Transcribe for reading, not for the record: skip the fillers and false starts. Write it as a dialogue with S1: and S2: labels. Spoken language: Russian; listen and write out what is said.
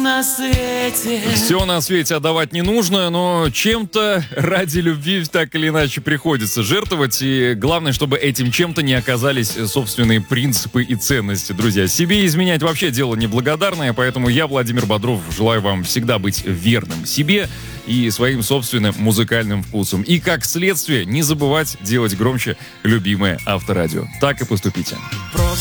S1: на свете.
S2: Все на свете отдавать не нужно, но чем-то ради любви так или иначе приходится жертвовать. И главное, чтобы этим чем-то не оказались собственные принципы и ценности, друзья. Себе изменять вообще дело неблагодарное, поэтому я, Владимир Бодров, желаю вам всегда быть верным себе и своим собственным музыкальным вкусом. И, как следствие, не забывать делать громче любимое Авторадио. Так и поступите.